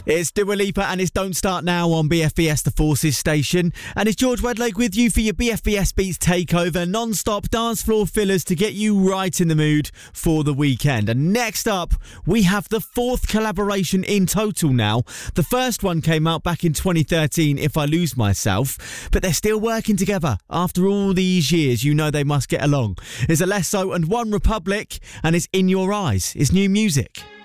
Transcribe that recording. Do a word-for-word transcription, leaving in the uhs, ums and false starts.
It's Dua Lipa and it's Don't Start Now on B F B S The Forces station. And it's George Wedlake with you for your B F B S Beats Takeover, non-stop dance floor fillers to get you right in the mood for the weekend. And next up, we have the fourth collaboration in total now. The first one came out back in twenty thirteen, If I Lose Myself, but they're still working together. After all these years, you know they must get along. It's Alesso and One Republic, and it's In Your Eyes. It's new music.